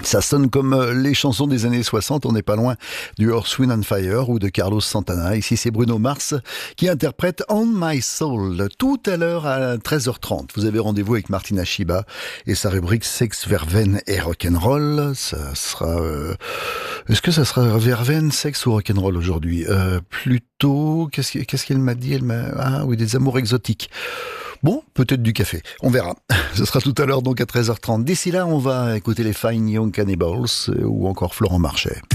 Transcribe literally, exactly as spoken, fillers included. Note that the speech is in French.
Ça sonne comme les chansons des années soixante, on n'est pas loin du Earth, Wind and Fire ou de Carlos Santana. Ici c'est Bruno Mars qui interprète On My Soul. Tout à l'heure à treize heures trente, vous avez rendez-vous avec Martina Shiba et sa rubrique Sexe, Verveine et Rock'n'Roll. Ça sera... Euh... Est-ce que ça sera Verveine, Sexe ou Rock'n'Roll aujourd'hui euh, Plutôt... Qu'est-ce qu'est-ce qu'elle m'a dit Elle m'a... Ah oui, des amours exotiques. Bon, peut-être du café, on verra. Ce sera tout à l'heure donc à treize heures trente. D'ici là, on va écouter les Fine Young Cannibals ou encore Florent Marchais.